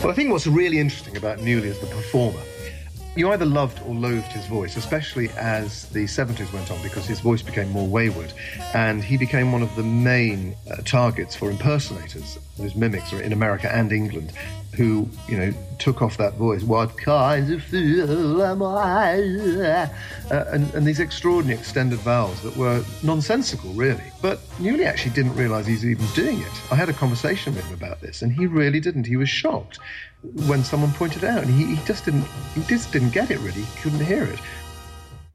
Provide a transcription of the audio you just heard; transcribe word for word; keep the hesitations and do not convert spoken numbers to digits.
Well, I think what's really interesting about Newley as the performer, you either loved or loathed his voice, especially as the seventies went on, because his voice became more wayward, and he became one of the main uh, targets for impersonators, those mimics in America and England, who, you know, took off that voice. What kind of fool am I? Uh, and, and these extraordinary extended vowels that were nonsensical, really. But Newley actually didn't realise he was even doing it. I had a conversation with him about this, and he really didn't. He was shocked when someone pointed out, and he, he just didn't he just didn't get it, really. He couldn't hear it.